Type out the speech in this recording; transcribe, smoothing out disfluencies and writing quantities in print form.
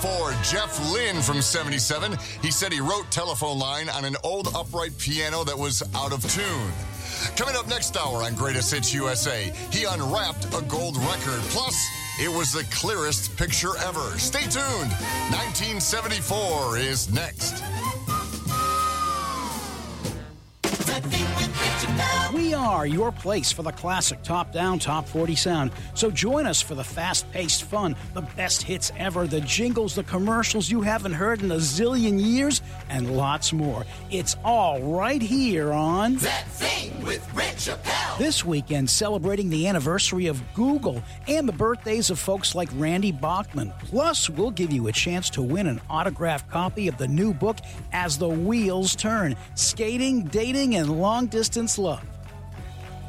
for Jeff Lynne from 77. He said he wrote Telephone Line on an old upright piano that was out of tune. Coming up next hour on Greatest Hits USA, he unwrapped a gold record. Plus, it was the clearest picture ever. Stay tuned. 1974 is next. We are your place for the classic top-down, top 40 sound. So join us for the fast-paced fun, the best hits ever, the jingles, the commercials you haven't heard in a zillion years, and lots more. It's all right here on That Thing with Red Chappelle. This weekend, celebrating the anniversary of Google and the birthdays of folks like Randy Bachman. Plus, we'll give you a chance to win an autographed copy of the new book, As the Wheels Turn, Skating, Dating, and Long-Distance Love.